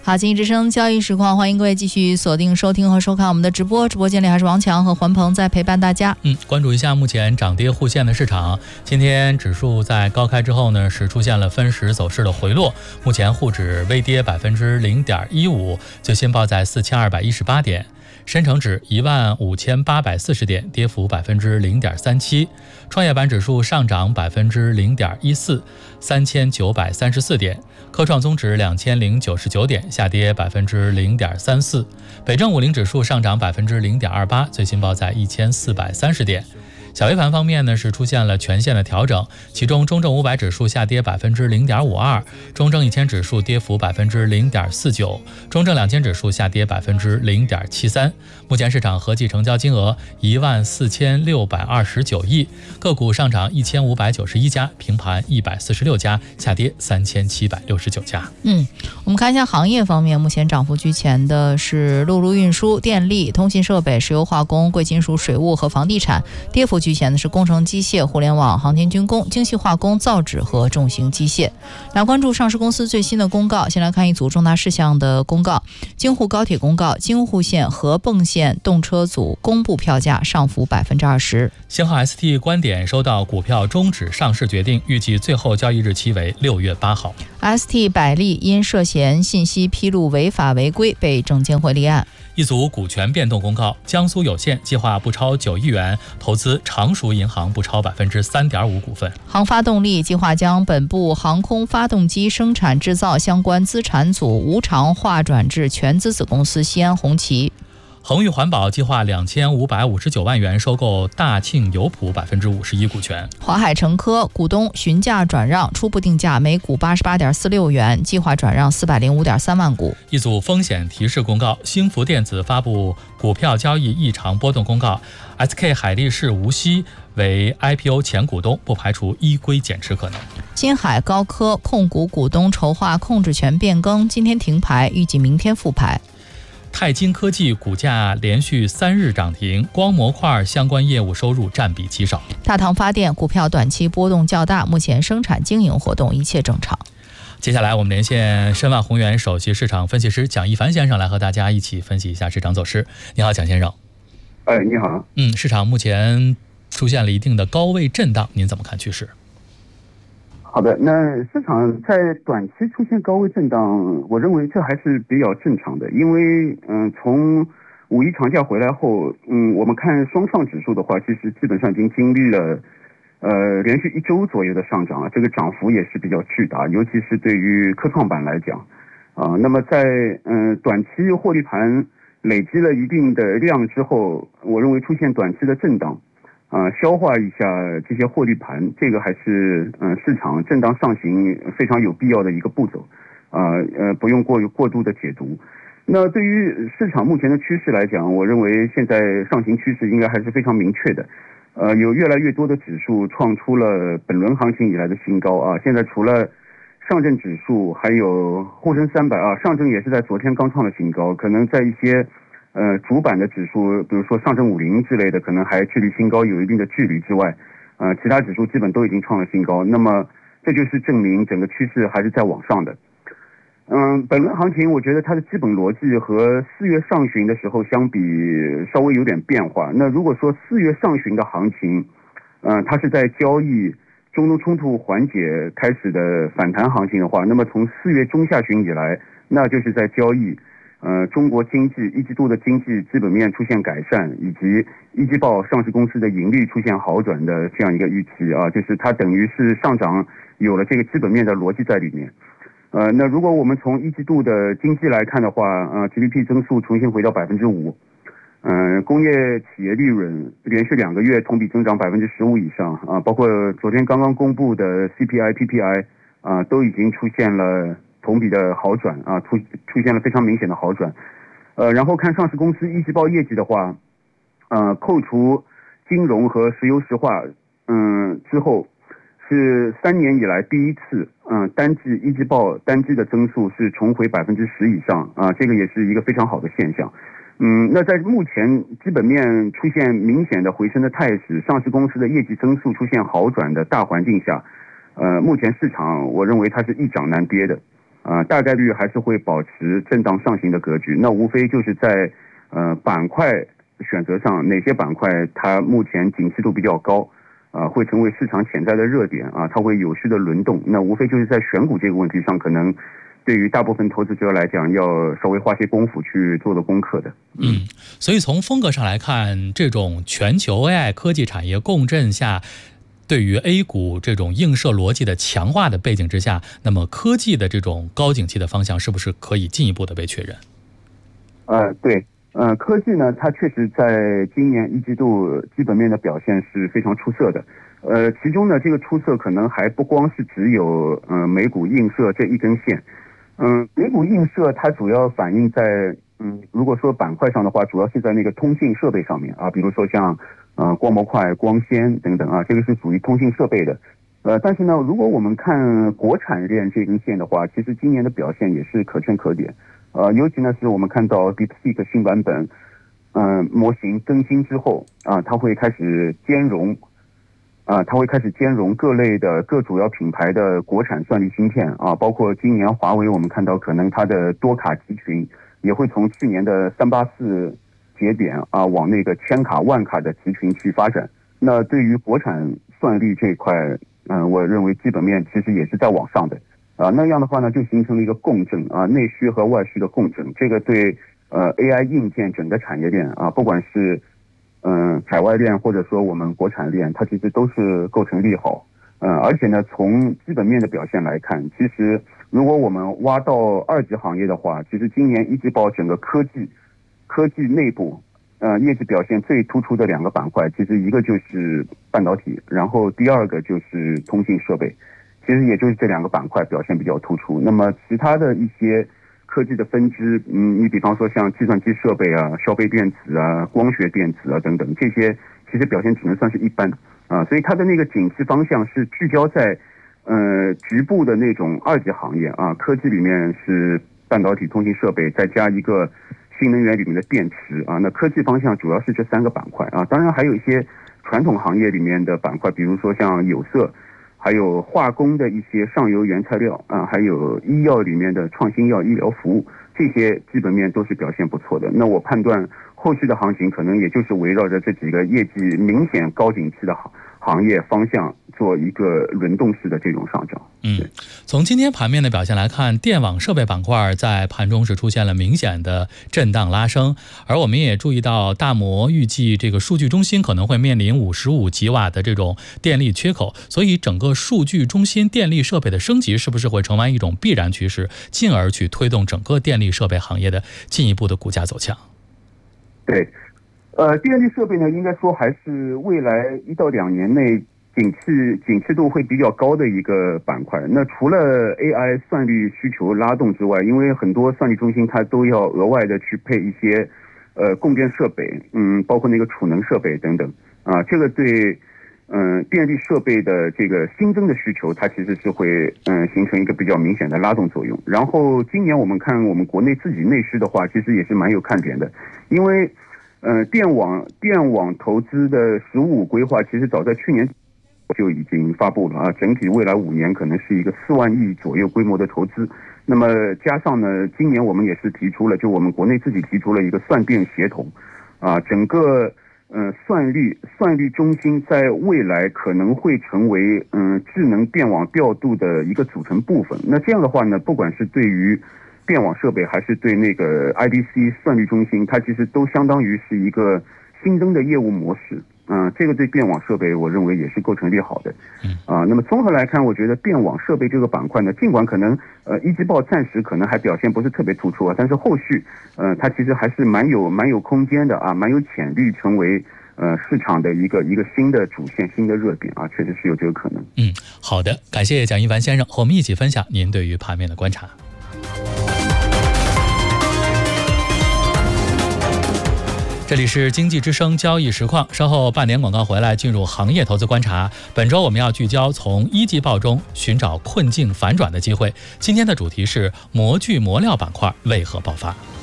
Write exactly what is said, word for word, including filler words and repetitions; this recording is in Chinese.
好，经济之声交易实况，欢迎各位继续锁定收听和收看我们的直播。直播间里还是王强和环鹏在陪伴大家。 嗯，关注一下目前涨跌互现的市场。今天指数在高开之后呢，是出现了分时走势的回落。目前沪指微跌百分之零点一五，最新报在四千二百一十八点。深成指一万五千八百四十点，跌幅百分之零点三七。创业板指数上涨百分之零点一四，三千九百三十四点。科创综指两千零九十九点，下跌百分之零点三四。北证五零指数上涨百分之零点二八，最新报在一千四百三十点。小微盘方面呢，是出现了全线的调整，其中中证五百指数下跌百分之零点五二，中证一千指数跌幅百分之零点四九，中证两千指数下跌百分之零点七三。目前市场合计成交金额一万四千六百二十九亿，个股上涨一千五百九十一家，平盘一百四十六家，下跌三千七百六十九家。 嗯，我们看一下行业方面，目前涨幅居前的是陆路运输、电力、通信设备、石油化工、贵金属、水务和房地产，跌幅居前的是工程机械、互联网、航天军工、精细化工、造纸和重型机械。来关注上市公司最新的公告，先来看一组重大事项的公告。京沪高铁公告，京沪线和蚌线动车组公布票价上浮百分之二十。 星浩 S T 观点收到股票终止上市决定，预计最后交易日期为六月八号。 S T 百利因涉嫌信息披露违法违规被证监会立案。 一组股权变动公告，江苏有线计划不超九亿元投资常熟银行不超百分之三点五股份。 航发动力计划将本部航空发动机生产制造相关资产组无偿划转至全资子公司西安红旗。 恒裕环保计划两千五百五十九万元收购大庆油普百分之五十一股权。 华海成科股东询价转让，初步定价每股八十八点四六元，计划转让四百零五点三万股。 一组风险提示公告，兴福电子发布股票交易异常波动公告 ，S K 海力士无锡为 I P O 前股东，不排除依规减持可能。 金海高科控股股东筹划控制权变更，今天停牌，预计明天复牌。 泰金科技股价连续三日涨停，光模块相关业务收入占比极少。 大唐发电股票短期波动较大，目前生产经营活动一切正常。 接下来我们连线申万宏源首席市场分析师蒋一凡先生来和大家一起分析一下市场走势。你好，蒋先生。 哎，你好。 嗯，市场目前出现了一定的高位震荡，您怎么看趋势？ 好的，那市场在短期出现高位震荡，我认为这还是比较正常的，因为嗯，从五一长假回来后，嗯，我们看双创指数的话，其实基本上已经经历了呃连续一周左右的上涨了，这个涨幅也是比较巨大，尤其是对于科创板来讲，啊、呃，那么在嗯、呃、短期获利盘累积了一定的量之后，我认为出现短期的震荡。啊、呃，消化一下这些获利盘，这个还是嗯、呃、市场震荡上行非常有必要的一个步骤，啊 呃, 呃不用过于过度的解读。那对于市场目前的趋势来讲，我认为现在上行趋势应该还是非常明确的。呃，有越来越多的指数创出了本轮行情以来的新高啊！现在除了上证指数，还有沪深三百啊，上证也是在昨天刚创了新高，可能在一些。呃，主板的指数，比如说上证五零之类的，可能还距离新高有一定的距离之外，呃，其他指数基本都已经创了新高。那么，这就是证明整个趋势还是在往上的。嗯，本轮行情我觉得它的基本逻辑和四月上旬的时候相比稍微有点变化。那如果说四月上旬的行情，呃，它是在交易中东冲突缓解开始的反弹行情的话，那么从四月中下旬以来，那就是在交易。呃，中国经济一季度的经济基本面出现改善，以及一季报上市公司的盈利出现好转的这样一个预期啊，就是它等于是上涨有了这个基本面的逻辑在里面。呃，那如果我们从一季度的经济来看的话，呃 ，G D P 增速重新回到百分之五，嗯，工业企业利润连续两个月同比增长百分之十五以上啊，包括昨天刚刚公布的 C P I、P P I 啊，都已经出现了。同比的好转啊，出出现了非常明显的好转，呃，然后看上市公司一季报业绩的话，呃，扣除金融和石油石化，嗯之后，是三年以来第一次，嗯，单季一季报单季的增速是重回百分之十以上啊，这个也是一个非常好的现象。嗯，那在目前基本面出现明显的回升的态势，上市公司的业绩增速出现好转的大环境下。呃，目前市场我认为它是易涨难跌的， 啊、呃，大概率还是会保持震荡上行的格局。那无非就是在呃板块选择上，哪些板块它目前景气度比较高，啊、呃，会成为市场潜在的热点啊，它会有序的轮动。那无非就是在选股这个问题上，可能对于大部分投资者来讲，要稍微花些功夫去做的功课的。 嗯，所以从风格上来看，这种全球 A I 科技产业共振下，对于 A 股这种映射逻辑的强化的背景之下，那么科技的这种高景气的方向是不是可以进一步的被确认？ 呃，对，呃，科技呢，它确实在今年一季度基本面的表现是非常出色的。呃，其中呢，这个出色可能还不光是只有呃美股映射这一根线。嗯、呃，美股映射它主要反映在嗯，如果说板块上的话，主要是在那个通信设备上面啊，比如说像呃光模块、光纤等等啊，这个是属于通信设备的。呃，但是呢，如果我们看国产链这根线的话，其实今年的表现也是可圈可点。呃，尤其呢是我们看到 DeepSeek 新版本，嗯、呃，模型更新之后啊、呃，它会开始兼容，啊、呃，它会开始兼容各类的各主要品牌的国产算力芯片啊，包括今年华为我们看到可能它的多卡集群也会从去年的三八四节点啊往那个千卡万卡的集群去发展。那对于国产算力这一块，嗯、呃，我认为基本面其实也是在往上的。啊，那样的话呢，就形成了一个共振啊，内需和外需的共振。这个对呃 A I 硬件整个产业链啊，不管是嗯、呃、海外链或者说我们国产链，它其实都是构成利好。呃，而且呢，从基本面的表现来看，其实如果我们挖到二级行业的话，其实今年一季报整个科技科技内部呃业绩表现最突出的两个板块，其实一个就是半导体，然后第二个就是通信设备。其实也就是这两个板块表现比较突出。那么其他的一些科技的分支，嗯，你比方说像计算机设备啊、消费电子啊、光学电子啊等等，这些其实表现只能算是一般啊。所以它的那个景气方向是聚焦在呃局部的那种二级行业啊，科技里面是半导体、通信设备，再加一个新能源里面的电池啊。那科技方向主要是这三个板块啊，当然还有一些传统行业里面的板块，比如说像有色。还有化工的一些上游原材料啊，还有医药里面的创新药、医疗服务，这些基本面都是表现不错的。那我判断后续的行情可能也就是围绕着这几个业绩明显高景气的行行业方向做一个轮动式的这种上涨。 嗯，从今天盘面的表现来看，电网设备板块在盘中是出现了明显的震荡拉升，而我们也注意到大摩预计这个数据中心可能会面临五十五吉瓦的这种电力缺口，所以整个数据中心电力设备的升级是不是会成为一种必然趋势，进而去推动整个电力设备行业的进一步的股价走强？ 对，呃，电力设备呢，应该说还是未来一到两年内景气景气度会比较高的一个板块。那除了 A I 算力需求拉动之外，因为很多算力中心它都要额外的去配一些呃供电设备，嗯，包括那个储能设备等等啊，这个对嗯、呃、电力设备的这个新增的需求，它其实是会嗯、呃、形成一个比较明显的拉动作用。然后今年我们看我们国内自己内需的话，其实也是蛮有看点的，因为呃电网电网投资的“十五五”规划，其实早在去年就已经发布了啊，整体未来五年可能是一个四万亿左右规模的投资。那么加上呢，今年我们也是提出了，就我们国内自己提出了一个算电协同，啊，整个呃算力算力中心在未来可能会成为嗯、呃、智能电网调度的一个组成部分。那这样的话呢，不管是对于电网设备还是对那个 I D C 算力中心，它其实都相当于是一个新增的业务模式。嗯、呃，这个对电网设备我认为也是构成利好的。啊、呃，那么综合来看，我觉得电网设备这个板块呢，尽管可能呃一季报暂时可能还表现不是特别突出啊，但是后续呃它其实还是蛮有蛮有空间的啊，蛮有潜力成为呃市场的一个一个新的主线、新的热点啊，确实是有这个可能。 嗯，好的，感谢蒋一凡先生和我们一起分享您对于盘面的观察。这里是经济之声交易实况，稍后半点广告回来进入行业投资观察。本周我们要聚焦从一季报中寻找困境反转的机会。今天的主题是模具磨料板块为何爆发。